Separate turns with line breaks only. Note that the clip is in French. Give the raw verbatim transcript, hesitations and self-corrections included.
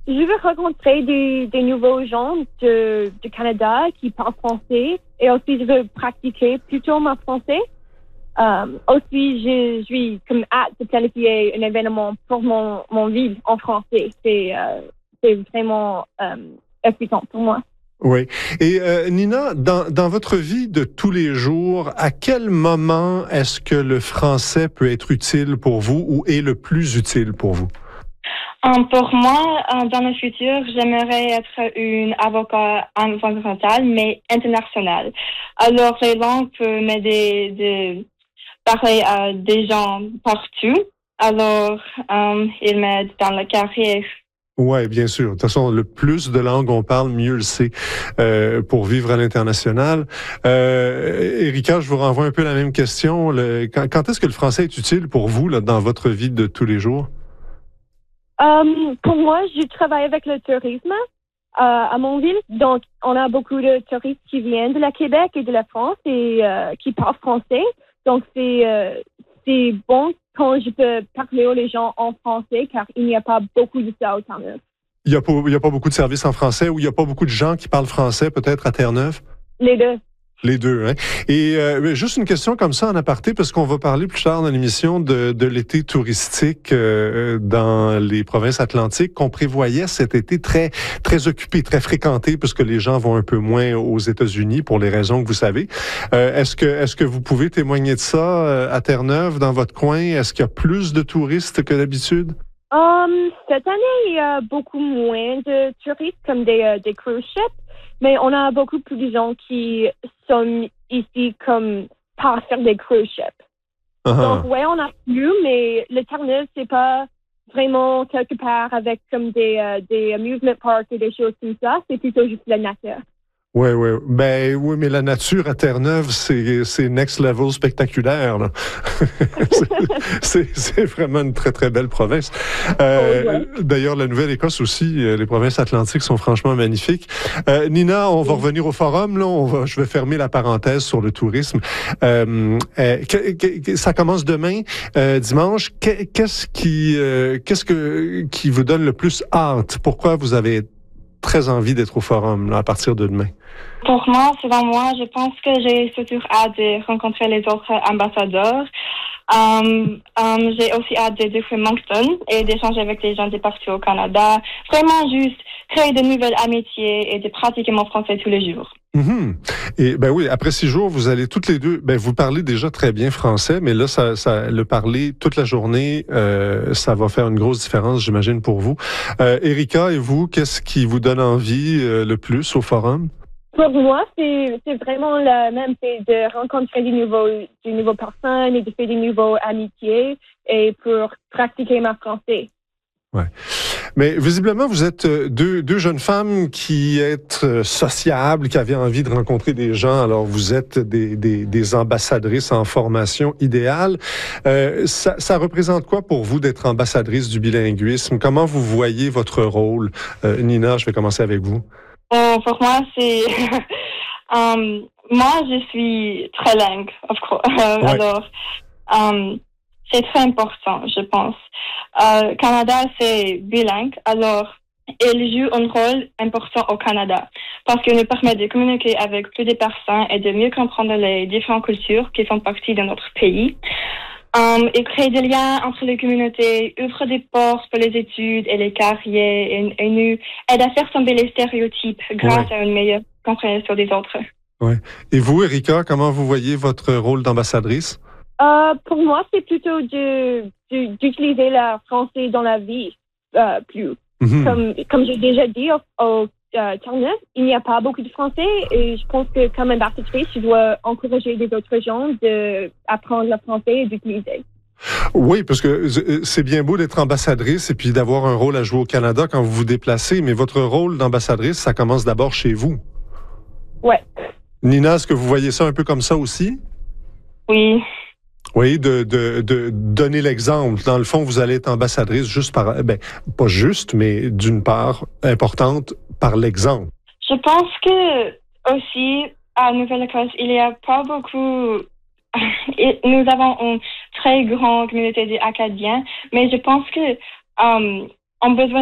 je veux rencontrer des, des nouveaux gens de, du Canada qui parlent français et aussi je veux pratiquer plutôt mon français. Um, aussi, je, je suis comme hâte de planifier un événement pour mon, mon ville en français. C'est, euh, c'est vraiment euh, excitant pour moi.
Oui. Et euh, Nina, dans, dans votre vie de tous les jours, à quel moment est-ce que le français peut être utile pour vous ou est le plus utile pour vous?
Um, pour moi, um, dans le futur, j'aimerais être une avocat environnementale, mais internationale. Alors, les langues peuvent m'aider de parler à des gens partout. Alors, um, ils m'aident dans la carrière.
Oui, bien sûr. De toute façon, le plus de langues on parle, mieux le c'est euh, pour vivre à l'international. Euh, Erika, je vous renvoie un peu la même question. Le, quand, quand est-ce que le français est utile pour vous là, dans votre vie de tous les jours?
Um, pour moi, je travaille avec le tourisme euh, à mon ville. Donc, on a beaucoup de touristes qui viennent de la Québec et de la France et euh, qui parlent français. Donc, c'est, euh, c'est bon quand je peux parler aux gens en français, car il n'y a pas beaucoup de ça au Terre-Neuve.
Il n'y a, a pas beaucoup de services en français ou il n'y a pas beaucoup de gens qui parlent français, peut-être, à Terre-Neuve?
Les deux.
Les deux, hein. Et euh, juste une question comme ça en aparté, parce qu'on va parler plus tard dans l'émission de, de l'été touristique euh, dans les provinces atlantiques, qu'on prévoyait cet été très très occupé, très fréquenté, puisque les gens vont un peu moins aux États-Unis pour les raisons que vous savez. Euh, est-ce que est-ce que vous pouvez témoigner de ça euh, à Terre-Neuve, dans votre coin? Est-ce qu'il y a plus de touristes que d'habitude?
Um, cette année, il y a beaucoup moins de touristes, comme des, euh, des cruise ships. Mais on a beaucoup plus de gens qui sont ici comme par faire des cruise ships. Uh-huh. Donc, ouais, on a plus, mais le Terre-Neuve, c'est pas vraiment quelque part avec comme des, euh, des amusement parks et des choses comme ça. C'est plutôt juste la nature.
Oui, oui. Ben oui, mais la nature à Terre-Neuve, c'est, c'est next level spectaculaire. Là. c'est, c'est, c'est vraiment une très, très belle province. Euh, oh, ouais. D'ailleurs, la Nouvelle-Écosse aussi, les provinces atlantiques sont franchement magnifiques. Euh, Nina, on va revenir au forum. Là, on va, je vais fermer la parenthèse sur le tourisme. Euh, euh, que, que, ça commence demain, euh, dimanche. Que, qu'est-ce qui, euh, qu'est-ce que, qui vous donne le plus hâte? Pourquoi vous avez très envie d'être au forum là, à partir de demain?
Pour moi, selon moi, je pense que j'ai toujours hâte de rencontrer les autres ambassadeurs. Um, um, j'ai aussi hâte de découvrir Moncton et d'échanger avec les gens de partout au Canada. Vraiment juste créer de nouvelles amitiés et de pratiquer mon français tous les jours.
Mm-hmm. Et ben oui, après six jours, vous allez toutes les deux. Ben vous parlez déjà très bien français, mais là, ça, ça le parler toute la journée, euh, ça va faire une grosse différence, j'imagine, pour vous. Euh, Erika, et vous, qu'est-ce qui vous donne envie euh, le plus au forum?
Pour moi, c'est, c'est vraiment le même, c'est de rencontrer des nouveaux, des nouvelles personnes et de faire des nouvelles amitiés et pour pratiquer ma français.
Ouais. Mais visiblement, vous êtes deux, deux jeunes femmes qui êtes sociables, qui avaient envie de rencontrer des gens. Alors, vous êtes des, des, des ambassadrices en formation idéale. Euh, ça, ça représente quoi pour vous d'être ambassadrice du bilinguisme? Comment vous voyez votre rôle? Euh, Nina, je vais commencer avec vous.
Euh, pour moi, c'est... um, moi, je suis trilingue, of course. Euh, ouais. Alors, um, c'est très important, je pense. Euh, Canada, c'est bilingue, alors il joue un rôle important au Canada parce qu'il nous permet de communiquer avec plus de personnes et de mieux comprendre les différentes cultures qui font partie de notre pays. Um, il crée des liens entre les communautés, ouvre des portes pour les études et les carrières et, et nous aide à faire tomber les stéréotypes grâce ouais. à une meilleure compréhension des autres.
Ouais. Et vous, Erika, comment vous voyez votre rôle d'ambassadrice?
Euh, pour moi, c'est plutôt de, de, d'utiliser le français dans la vie euh, plus. Mm-hmm. Comme, comme j'ai déjà dit au, au euh, Terre-Neuve, il n'y a pas beaucoup de français et je pense que comme ambassadrice, je dois encourager les autres gens d'apprendre le français et d'utiliser.
Oui, parce que c'est bien beau d'être ambassadrice et puis d'avoir un rôle à jouer au Canada quand vous vous déplacez, mais votre rôle d'ambassadrice, ça commence d'abord chez vous.
Ouais.
Nina, est-ce que vous voyez ça un peu comme ça aussi?
Oui.
Oui, de, de, de donner l'exemple. Dans le fond, vous allez être ambassadrice juste par, ben, pas juste, mais d'une part importante par l'exemple.
Je pense que aussi, à Nouvelle-Écosse, il n'y a pas beaucoup, nous avons une très grande communauté d'Acadiens, mais je pense que, um, on a besoin